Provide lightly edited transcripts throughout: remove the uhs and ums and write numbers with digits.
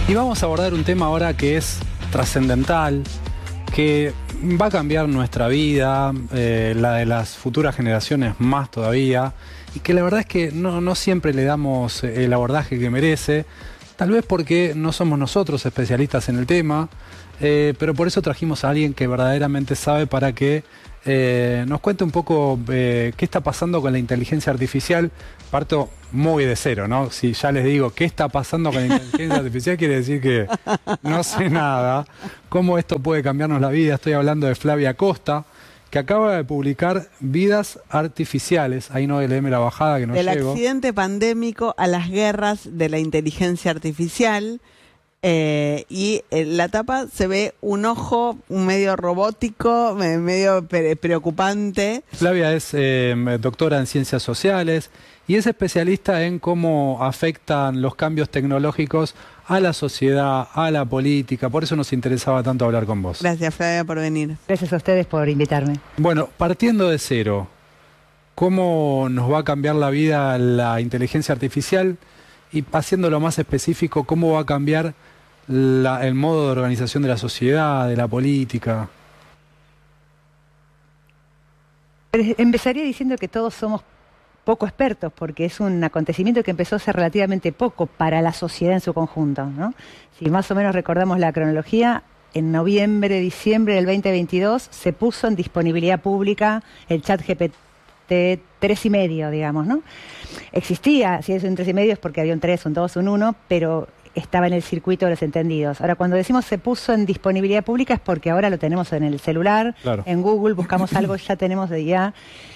Y vamos a abordar un tema ahora que es trascendental, que va a cambiar nuestra vida, la de las futuras generaciones más todavía, y que la verdad es que no siempre le damos el abordaje que merece, tal vez porque no somos nosotros especialistas en el tema, pero por eso trajimos a alguien que verdaderamente sabe para que nos cuente un poco qué está pasando con la inteligencia artificial. Parto muy de cero, ¿no? Si ya les digo qué está pasando con la inteligencia artificial, quiere decir que no sé nada. ¿Cómo esto puede cambiarnos la vida? Estoy hablando de Flavia Costa, que acaba de publicar Vidas Artificiales. Ahí no léeme la bajada que no llego. Del accidente pandémico a las guerras de la inteligencia artificial. Y en la tapa se ve un ojo medio robótico, medio preocupante. Flavia es doctora en Ciencias Sociales y es especialista en cómo afectan los cambios tecnológicos a la sociedad, a la política. Por eso nos interesaba tanto hablar con vos. Gracias, Flavia, por venir. Gracias a ustedes por invitarme. Bueno, partiendo de cero, ¿cómo nos va a cambiar la vida la inteligencia artificial? Y haciéndolo más específico, ¿cómo va a cambiar el modo de organización de la sociedad, de la política? Empezaría diciendo que todos somos poco expertos, porque es un acontecimiento que empezó hace relativamente poco para la sociedad en su conjunto, ¿no? Si más o menos recordamos la cronología, en noviembre, diciembre del 2022 se puso en disponibilidad pública el ChatGPT 3,5, digamos, ¿no? Existía, si es un 3,5 es porque había un 3, un 2, un 1, pero estaba en el circuito de los entendidos. Ahora, cuando decimos se puso en disponibilidad pública es porque ahora lo tenemos en el celular, claro. En Google, buscamos algo, ya tenemos de ya.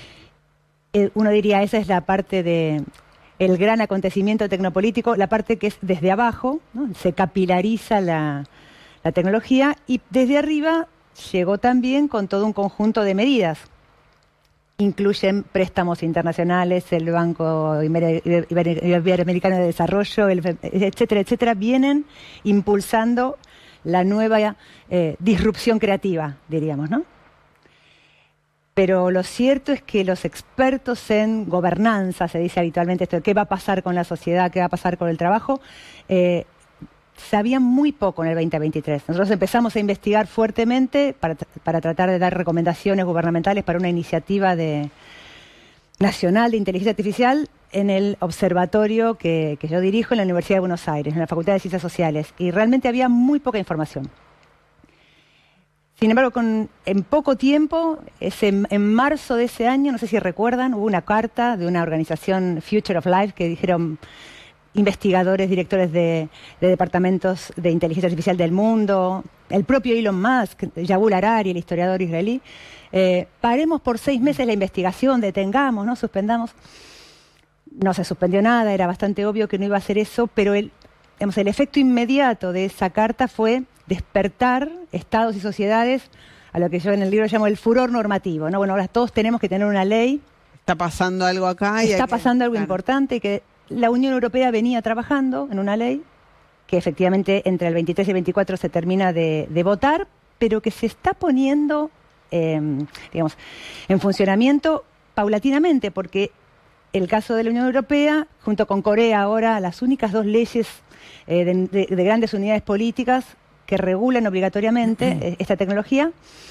Uno diría, esa es la parte de el gran acontecimiento tecnopolítico, la parte que es desde abajo, ¿no? Se capilariza la tecnología y desde arriba llegó también con todo un conjunto de medidas. Incluyen préstamos internacionales, el Banco Iberoamericano de Desarrollo, etcétera, etcétera, vienen impulsando la nueva disrupción creativa, diríamos, ¿no? Pero lo cierto es que los expertos en gobernanza, se dice habitualmente esto, qué va a pasar con la sociedad, qué va a pasar con el trabajo, sabían muy poco en el 2023. Nosotros empezamos a investigar fuertemente para tratar de dar recomendaciones gubernamentales para una iniciativa nacional de inteligencia artificial en el observatorio que yo dirijo en la Universidad de Buenos Aires, en la Facultad de Ciencias Sociales, y realmente había muy poca información. Sin embargo, en poco tiempo, en marzo de ese año, no sé si recuerdan, hubo una carta de una organización Future of Life que dijeron investigadores, directores de departamentos de inteligencia artificial del mundo, el propio Elon Musk, Yuval Harari, el historiador israelí, paremos por 6 meses la investigación, detengamos, ¿no? Suspendamos. No se suspendió nada, era bastante obvio que no iba a hacer eso, pero el efecto inmediato de esa carta fue despertar estados y sociedades a lo que yo en el libro llamo el furor normativo, ¿no? Bueno, ahora todos tenemos que tener una ley. Está pasando algo acá. Está pasando algo importante que la Unión Europea venía trabajando en una ley que efectivamente entre el 23 y el 24 se termina de votar, pero que se está poniendo, digamos, en funcionamiento paulatinamente, porque el caso de la Unión Europea, junto con Corea ahora, las únicas 2 leyes de grandes unidades políticas que regulan obligatoriamente esta tecnología,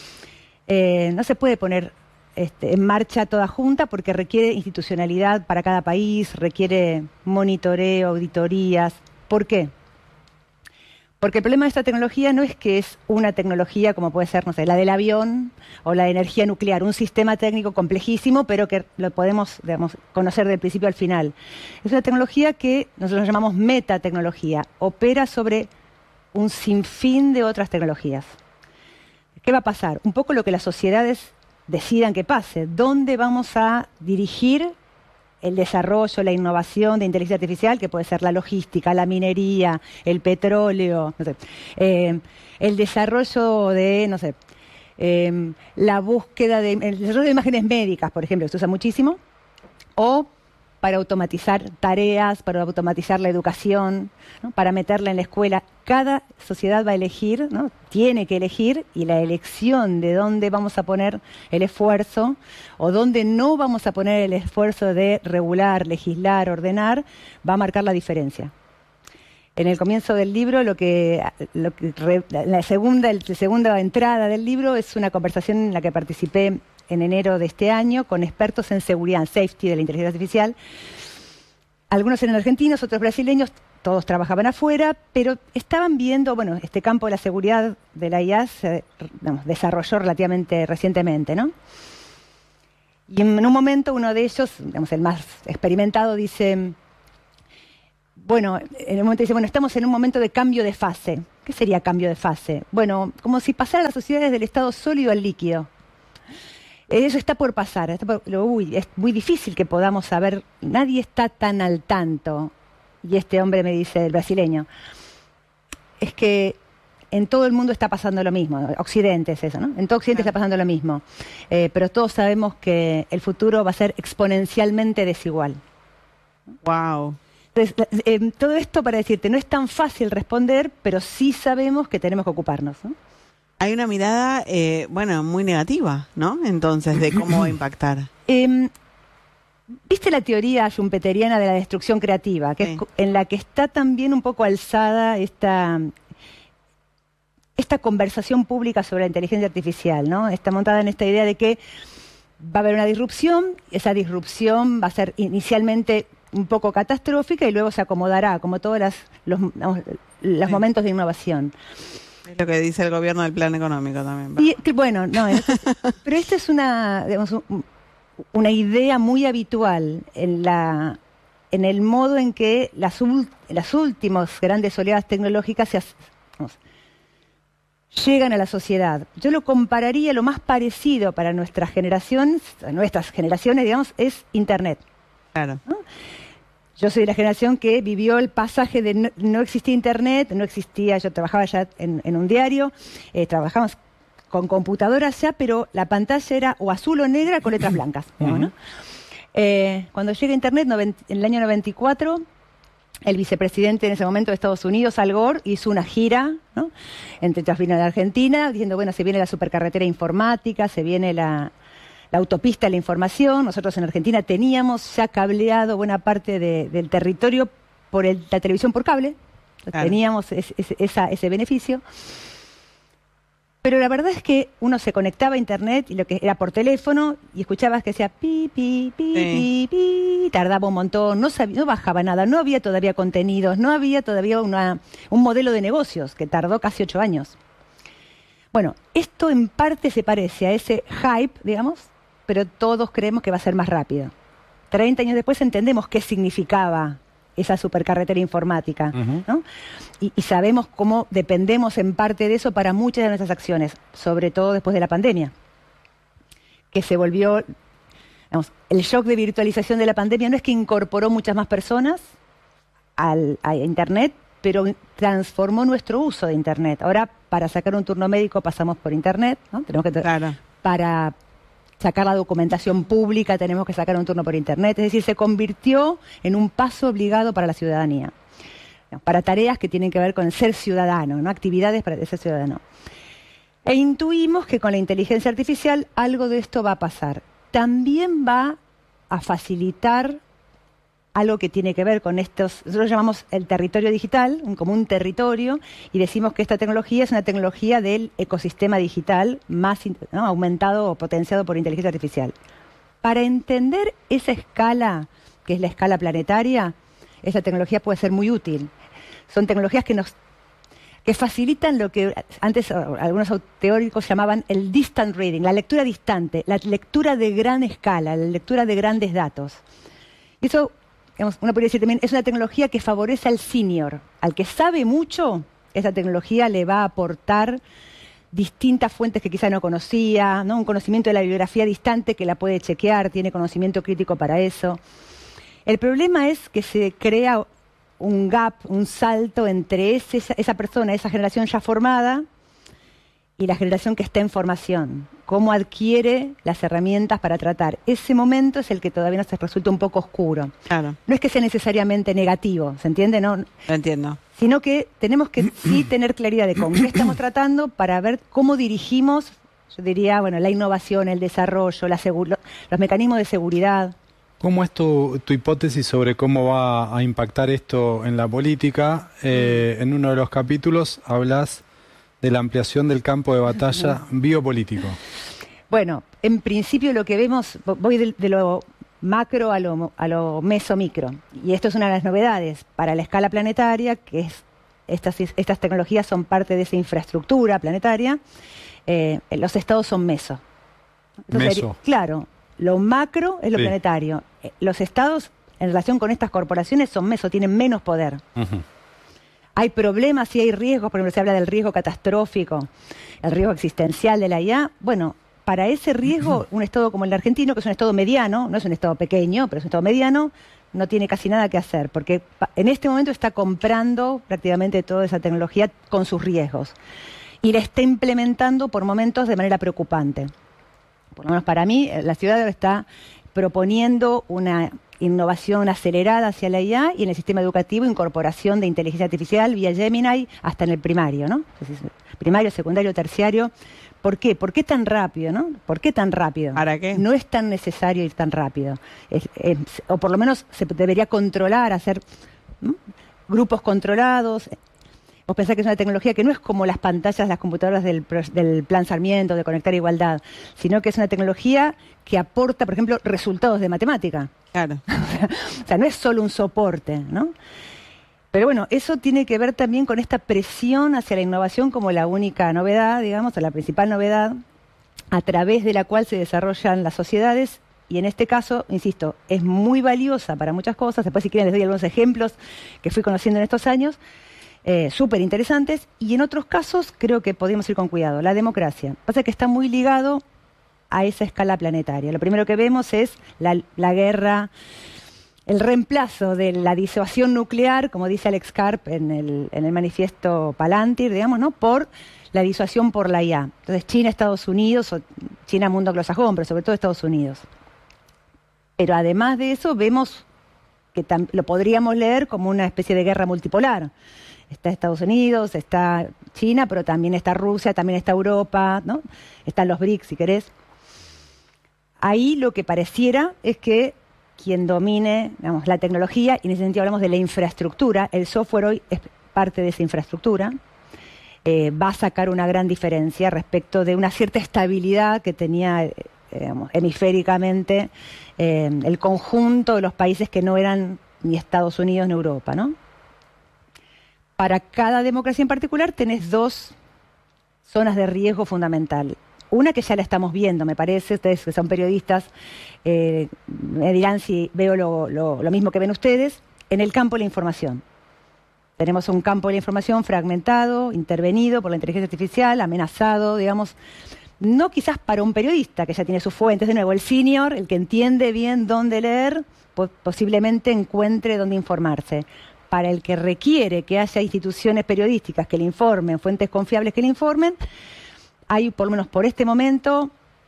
no se puede poner en marcha toda junta porque requiere institucionalidad para cada país, requiere monitoreo, auditorías. ¿Por qué? Porque el problema de esta tecnología no es que es una tecnología como puede ser, no sé, la del avión o la de energía nuclear, un sistema técnico complejísimo, pero que lo podemos, digamos, conocer del principio al final. Es una tecnología que nosotros llamamos metatecnología, opera sobre un sinfín de otras tecnologías. ¿Qué va a pasar? Un poco lo que las sociedades decidan que pase. ¿Dónde vamos a dirigir el desarrollo, la innovación de inteligencia artificial, que puede ser la logística, la minería, el petróleo, no sé, el desarrollo de, no sé, la búsqueda el desarrollo de imágenes médicas, por ejemplo, que se usa muchísimo, o para automatizar tareas, para automatizar la educación, ¿no? Para meterla en la escuela. Cada sociedad va a elegir, ¿no? Tiene que elegir, y la elección de dónde vamos a poner el esfuerzo o dónde no vamos a poner el esfuerzo de regular, legislar, ordenar, va a marcar la diferencia. En el comienzo del libro, la segunda entrada del libro es una conversación en la que participé en enero de este año con expertos en seguridad, safety de la inteligencia artificial. Algunos eran argentinos, otros brasileños, todos trabajaban afuera, pero estaban viendo, bueno, este campo de la seguridad de la IA se desarrolló relativamente recientemente, ¿no? Y en un momento uno de ellos, digamos, el más experimentado, dice, bueno, en el momento dice, bueno, estamos en un momento de cambio de fase. ¿Qué sería cambio de fase? Bueno, como si pasara las sociedades del estado sólido al líquido. Eso está por pasar. Es muy difícil que podamos saber. Nadie está tan al tanto. Y este hombre me dice, el brasileño, es que en todo el mundo está pasando lo mismo. Occidente es eso, ¿no? En todo Occidente está pasando lo mismo. Pero todos sabemos que el futuro va a ser exponencialmente desigual. Wow. Entonces, todo esto para decirte, no es tan fácil responder, pero sí sabemos que tenemos que ocuparnos, ¿no? Hay una mirada, muy negativa, ¿no? Entonces, de cómo va a impactar. ¿Viste la teoría schumpeteriana de la destrucción creativa? Que sí. En la que está también un poco alzada esta conversación pública sobre la inteligencia artificial, ¿no? Está montada en esta idea de que va a haber una disrupción, esa disrupción va a ser inicialmente un poco catastrófica y luego se acomodará, como todos los momentos de innovación. Es lo que dice el gobierno del plan económico también. Y, bueno, no, pero esta es una idea muy habitual en el modo en que las últimas grandes oleadas tecnológicas llegan a la sociedad. Yo lo compararía, lo más parecido para nuestras generaciones, digamos, es Internet. Claro. ¿No? Yo soy de la generación que vivió el pasaje de no existía Internet, no existía, yo trabajaba ya en un diario, trabajamos con computadoras ya, pero la pantalla era o azul o negra con letras blancas. ¿No? Cuando llega Internet, en el año 94, el vicepresidente en ese momento de Estados Unidos, Al Gore, hizo una gira, ¿no? Entre vino a la Argentina, diciendo, bueno, se viene la supercarretera informática, se viene la autopista de la información. Nosotros en Argentina teníamos ya cableado buena parte del territorio por la televisión por cable. Claro. Teníamos ese beneficio. Pero la verdad es que uno se conectaba a Internet y lo que era por teléfono y escuchabas que decía pi, pi, pi, pi, pi, tardaba un montón, no bajaba nada, no había todavía contenidos, no había todavía un modelo de negocios que tardó casi 8 años. Bueno, esto en parte se parece a ese hype, digamos, pero todos creemos que va a ser más rápido. 30 años después entendemos qué significaba esa supercarretera informática, ¿no? Y sabemos cómo dependemos en parte de eso para muchas de nuestras acciones, sobre todo después de la pandemia, que se volvió, digamos, el shock de virtualización de la pandemia no es que incorporó muchas más personas a Internet, pero transformó nuestro uso de Internet. Ahora, para sacar un turno médico pasamos por Internet, ¿no? Tenemos que claro. Para sacar la documentación pública tenemos que sacar un turno por Internet. Es decir, se convirtió en un paso obligado para la ciudadanía, para tareas que tienen que ver con el ser ciudadano, ¿no? Actividades para el ser ciudadano. E intuimos que con la inteligencia artificial algo de esto va a pasar. También va a facilitar algo que tiene que ver con nosotros llamamos el territorio digital, como un territorio, y decimos que esta tecnología es una tecnología del ecosistema digital más, ¿no?, aumentado o potenciado por inteligencia artificial. Para entender esa escala, que es la escala planetaria, esa tecnología puede ser muy útil. Son tecnologías que facilitan lo que antes algunos teóricos llamaban el distant reading, la lectura distante, la lectura de gran escala, la lectura de grandes datos. Y eso, digamos, uno podría decir también, es una tecnología que favorece al senior. Al que sabe mucho, esa tecnología le va a aportar distintas fuentes que quizá no conocía, ¿no? Un conocimiento de la bibliografía distante que la puede chequear, tiene conocimiento crítico para eso. El problema es que se crea un gap, un salto entre esa persona, esa generación ya formada y la generación que está en formación. Cómo adquiere las herramientas para tratar. Ese momento es el que todavía nos resulta un poco oscuro. Claro. No es que sea necesariamente negativo, ¿se entiende? No, lo entiendo. Sino que tenemos que sí tener claridad de con qué estamos tratando para ver cómo dirigimos, yo diría, bueno, la innovación, el desarrollo, los mecanismos de seguridad. ¿Cómo es tu hipótesis sobre cómo va a impactar esto en la política? En uno de los capítulos hablas de la ampliación del campo de batalla biopolítico. Bueno, en principio lo que vemos, voy de lo macro a lo meso-micro. Y esto es una de las novedades para la escala planetaria, que es estas tecnologías son parte de esa infraestructura planetaria. Los estados son meso. Entonces, Meso. Claro, lo macro es lo Sí. planetario. Los estados, en relación con estas corporaciones, son meso, tienen menos poder. Ujú. Hay problemas, sí hay riesgos, por ejemplo, se habla del riesgo catastrófico, el riesgo existencial de la IA. Bueno, para ese riesgo, un estado como el argentino, que es un estado mediano, no es un estado pequeño, pero es un estado mediano, no tiene casi nada que hacer, porque en este momento está comprando prácticamente toda esa tecnología con sus riesgos. Y la está implementando por momentos de manera preocupante. Por lo menos para mí, la ciudad está proponiendo una innovación acelerada hacia la IA y en el sistema educativo incorporación de inteligencia artificial vía Gemini hasta en el primario, ¿no? Entonces, primario, secundario, terciario. ¿Por qué? ¿Por qué tan rápido, no? ¿Por qué tan rápido? ¿Para qué? No es tan necesario ir tan rápido. O por lo menos se debería controlar, hacer grupos controlados. Vos pensás que es una tecnología que no es como las pantallas, las computadoras del Plan Sarmiento, de Conectar Igualdad, sino que es una tecnología que aporta, por ejemplo, resultados de matemática. Claro. O sea, no es solo un soporte, ¿no? Pero bueno, eso tiene que ver también con esta presión hacia la innovación como la única novedad, digamos, o la principal novedad, a través de la cual se desarrollan las sociedades. Y en este caso, insisto, es muy valiosa para muchas cosas. Después, si quieren, les doy algunos ejemplos que fui conociendo en estos años. Súper interesantes, y en otros casos creo que podemos ir con cuidado. La democracia. Pasa que está muy ligado a esa escala planetaria. Lo primero que vemos es la guerra, el reemplazo de la disuasión nuclear, como dice Alex Karp en el manifiesto Palantir, digamos, ¿no? Por la disuasión por la IA. Entonces, China, Estados Unidos, o China, mundo anglosajón, pero sobre todo Estados Unidos. Pero además de eso, vemos que lo podríamos leer como una especie de guerra multipolar. Está Estados Unidos, está China, pero también está Rusia, también está Europa, ¿no? Están los BRICS, si querés. Ahí lo que pareciera es que quien domine, digamos, la tecnología, y en ese sentido hablamos de la infraestructura, el software hoy es parte de esa infraestructura, va a sacar una gran diferencia respecto de una cierta estabilidad que tenía, digamos, hemisféricamente el conjunto de los países que no eran ni Estados Unidos ni Europa, ¿no? Para cada democracia en particular tenés dos zonas de riesgo fundamental. Una que ya la estamos viendo, me parece, ustedes que son periodistas me dirán si veo lo mismo que ven ustedes, en el campo de la información. Tenemos un campo de la información fragmentado, intervenido por la inteligencia artificial, amenazado, digamos, no quizás para un periodista que ya tiene sus fuentes, de nuevo, el senior, el que entiende bien dónde leer, posiblemente encuentre dónde informarse. Para el que requiere que haya instituciones periodísticas que le informen, fuentes confiables que le informen, hay, por lo menos por este momento,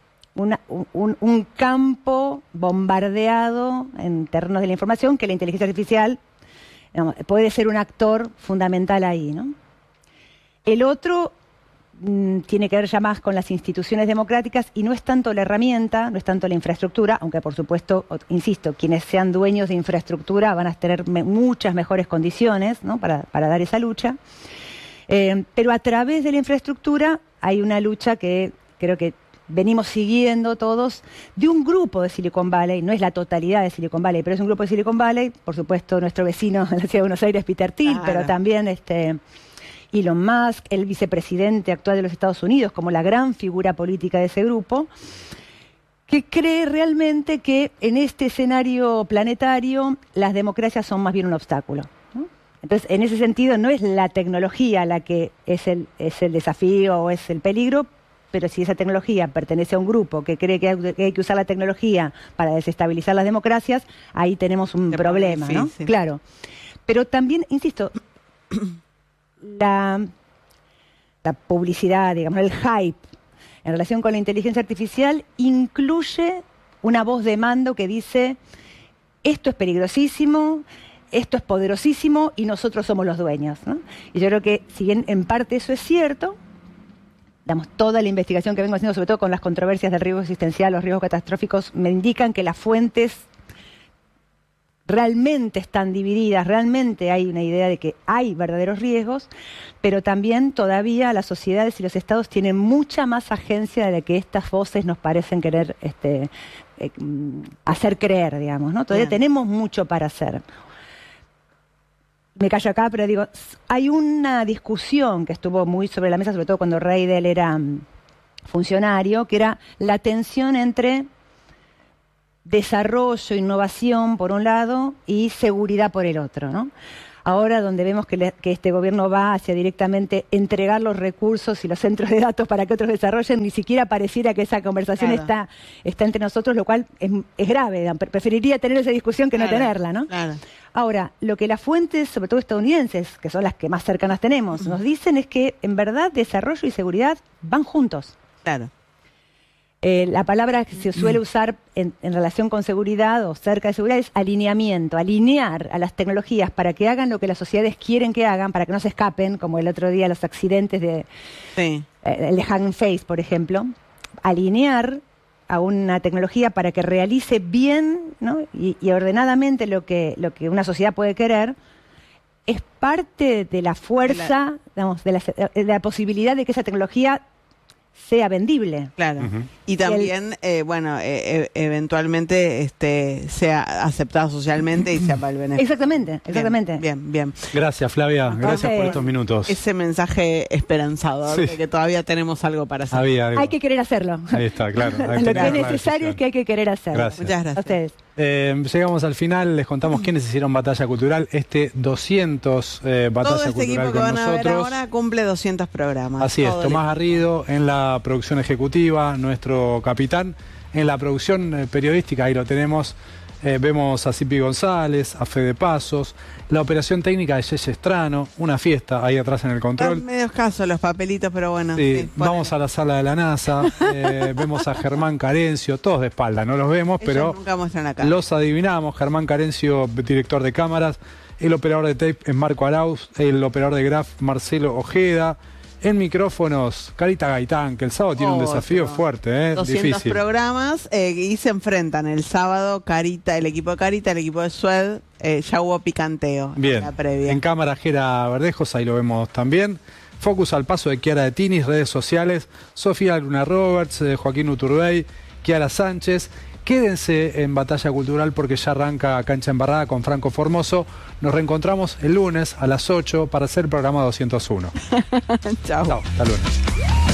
un campo bombardeado en terrenos de la información que la inteligencia artificial, digamos, puede ser un actor fundamental ahí, ¿no? El otro tiene que ver ya más con las instituciones democráticas y no es tanto la herramienta, no es tanto la infraestructura, aunque por supuesto, insisto, quienes sean dueños de infraestructura van a tener muchas mejores condiciones, ¿no? para dar esa lucha. Pero a través de la infraestructura hay una lucha que creo que venimos siguiendo todos de un grupo de Silicon Valley, no es la totalidad de Silicon Valley, pero es un grupo de Silicon Valley, por supuesto nuestro vecino en la ciudad de Buenos Aires, Peter Thiel, Claro. pero también Elon Musk, el vicepresidente actual de los Estados Unidos, como la gran figura política de ese grupo, que cree realmente que en este escenario planetario las democracias son más bien un obstáculo, ¿no? Entonces, en ese sentido, no es la tecnología la que es el desafío o es el peligro, pero si esa tecnología pertenece a un grupo que cree que hay que usar la tecnología para desestabilizar las democracias, ahí tenemos un problema, ¿no? Claro. Pero también, insisto, la publicidad, digamos, el hype en relación con la inteligencia artificial incluye una voz de mando que dice: esto es peligrosísimo, esto es poderosísimo y nosotros somos los dueños, ¿no? Y yo creo que, si bien en parte eso es cierto, digamos, toda la investigación que vengo haciendo, sobre todo con las controversias del riesgo existencial, los riesgos catastróficos, me indican que las fuentes realmente están divididas, realmente hay una idea de que hay verdaderos riesgos, pero también todavía las sociedades y los estados tienen mucha más agencia de la que estas voces nos parecen querer hacer creer, digamos, ¿no? Todavía tenemos mucho para hacer. Me callo acá, pero digo, hay una discusión que estuvo muy sobre la mesa, sobre todo cuando Reidel era funcionario, que era la tensión entre desarrollo, innovación por un lado y seguridad por el otro, ¿no? Ahora donde vemos que este gobierno va hacia directamente entregar los recursos y los centros de datos para que otros desarrollen, ni siquiera pareciera que esa conversación está entre nosotros, lo cual es grave. Preferiría tener esa discusión que no tenerla, ¿no? Ahora, lo que las fuentes, sobre todo estadounidenses, que son las que más cercanas tenemos, nos dicen es que en verdad desarrollo y seguridad van juntos. Claro. La palabra que se suele usar en relación con seguridad o cerca de seguridad es alineamiento, alinear a las tecnologías para que hagan lo que las sociedades quieren que hagan, para que no se escapen, como el otro día los accidentes de el de Hugging Face, por ejemplo. Alinear a una tecnología para que realice bien, ¿no? y ordenadamente lo que una sociedad puede querer, es parte de la fuerza, de la posibilidad de que esa tecnología sea vendible. Claro. Y también, eventualmente sea aceptado socialmente y sea para el beneficio. Exactamente. Bien. Gracias, Flavia. Gracias por estos minutos. Ese mensaje esperanzador de que todavía tenemos algo para hacer. Hay que querer hacerlo. Ahí está, claro. Lo que es necesario es que hay que querer hacerlo. Gracias. Muchas gracias. A ustedes. Llegamos al final, les contamos quiénes hicieron Batalla Cultural. 200 Batalla Todo este Cultural equipo que con van a ver nosotros. ahora cumple 200 programas. Así es, Todo Tomás Garrido en la producción ejecutiva, nuestro capitán. En la producción periodística, ahí lo tenemos, vemos a Cipi González, a Fede Pasos, la operación técnica de Yeye Estrano, una fiesta ahí atrás en el control. Están medio escasos los papelitos, pero bueno. Sí, vamos a la sala de la NASA, vemos a Germán Carencio, todos de espalda, no los vemos, Ellos pero nunca muestran la cara. los adivinamos. Germán Carencio, director de cámaras, el operador de tape es Marco Arauz, el operador de graph Marcelo Ojeda. En micrófonos, Carita Gaitán, que el sábado tiene un desafío fuerte, 200 difícil. programas y se enfrentan el sábado Carita, el equipo de Carita, el equipo de Sued, ya hubo picanteo. Bien, en la previa. en cámara Jera Verdejos, ahí lo vemos también. Focus al paso de Kiara de Tinis, redes sociales, Sofía Luna Roberts, Joaquín Uturbey, Kiara Sánchez. Quédense en Batalla Cultural porque ya arranca Cancha Embarrada con Franco Formoso. Nos reencontramos el lunes a las 8 para hacer el programa 201. Chao. Chao, hasta lunes.